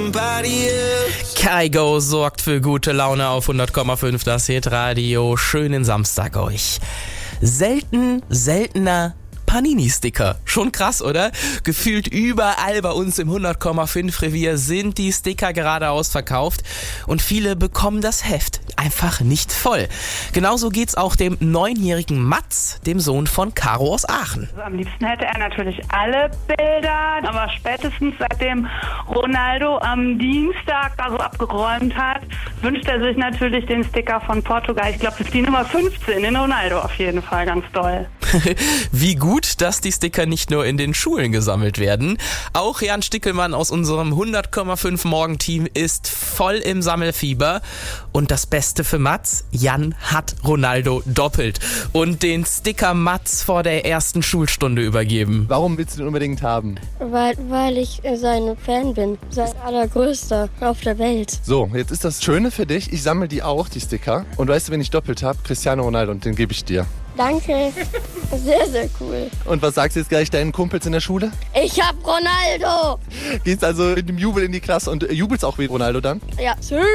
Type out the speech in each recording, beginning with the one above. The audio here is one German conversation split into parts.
somebody else. Kygo sorgt für gute Laune auf 100,5, das Hitradio. Schönen Samstag euch. Seltener Panini-Sticker. Schon krass, oder? Gefühlt überall bei uns im 100,5 Revier sind die Sticker gerade ausverkauft und viele bekommen das Heft einfach nicht voll. Genauso geht's auch dem 9-jährigen Mats, dem Sohn von Caro aus Aachen. Also am liebsten hätte er natürlich alle Bilder, aber spätestens seitdem Ronaldo am Dienstag da so abgeräumt hat, wünscht er sich natürlich den Sticker von Portugal. Ich glaube, das ist die Nummer 15 in Ronaldo auf jeden Fall, ganz doll. Wie gut, dass die Sticker nicht nur in den Schulen gesammelt werden. Auch Jan Stickelmann aus unserem 100,5 Morgenteam ist voll im Sammelfieber. Und das Beste für Mats, Jan hat Ronaldo doppelt und den Sticker Mats vor der ersten Schulstunde übergeben. Warum willst du den unbedingt haben? Weil ich sein Fan bin. Sein allergrößter auf der Welt. So, jetzt ist das Schöne für dich, ich sammle die auch, die Sticker. Und weißt du, wen ich doppelt habe? Cristiano Ronaldo, und den gebe ich dir. Danke. Sehr, sehr cool. Und was sagst du jetzt gleich deinen Kumpels in der Schule? Ich hab Ronaldo. Gehst also mit dem Jubel in die Klasse und jubelst auch wie Ronaldo dann? Ja.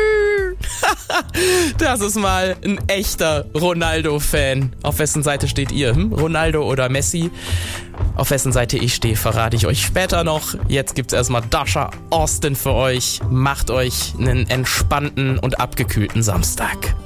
Das ist mal ein echter Ronaldo-Fan. Auf wessen Seite steht ihr? Ronaldo oder Messi? Auf wessen Seite ich stehe, verrate ich euch später noch. Jetzt gibt's erstmal Dasha Austin für euch. Macht euch einen entspannten und abgekühlten Samstag.